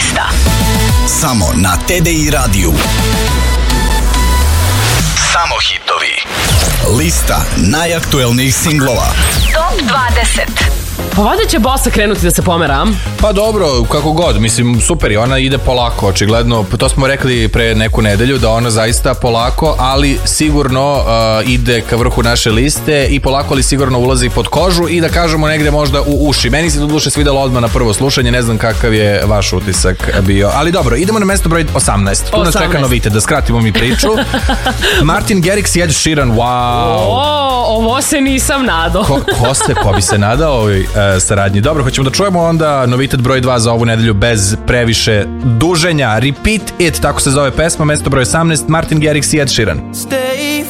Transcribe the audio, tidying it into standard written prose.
lista. Samo na TDI radiju. Samo hitovi. Lista najaktuelnijih singlova. Top 20. Pa valjda će Bossa krenuti da se pomera. Pa dobro, kako god, mislim, super, i ona ide polako, očigledno, to smo rekli pre neku nedelju, da ona zaista polako, ali sigurno ide ka vrhu naše liste i polako ali sigurno ulazi pod kožu i da kažemo negde možda u uši. Meni se to duše svidelo odmah na prvo slušanje, ne znam kakav je vaš utisak bio, ali dobro, idemo na mesto broj 18. Tu nas čeka novitet, da skratimo mi priču. Martin Garrix i Ed Sheeran, wow. Ovo se nisam nadao. Ko bi se nadao ovoj saradnji. Dobro, hoćemo da čujemo onda novitet broj 2 za ovu nedelju bez previše duženja. Repeat It, tako se zove pesma, mesto broj 18, Martin Garrix i Ed Sheeran. Stay